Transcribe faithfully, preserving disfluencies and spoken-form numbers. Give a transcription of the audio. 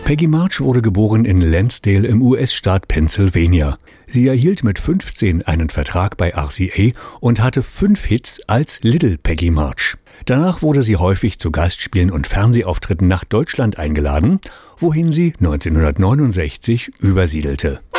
Peggy March wurde geboren in Lansdale im U S-Staat Pennsylvania. Sie erhielt mit fünfzehn einen Vertrag bei R C A und hatte fünf Hits als Little Peggy March. Danach wurde sie häufig zu Gastspielen und Fernsehauftritten nach Deutschland eingeladen, wohin sie neunzehnhundertneunundsechzig übersiedelte.